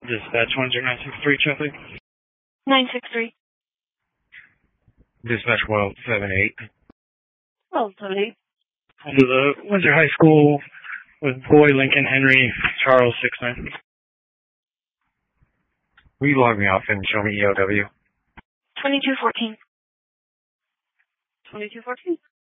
Dispatch 10963, traffic. 963. Dispatch 1278. 1278. To the Windsor High School with Boy Lincoln Henry Charles 69. Will you log me off and show me EOW? 2214. 2214.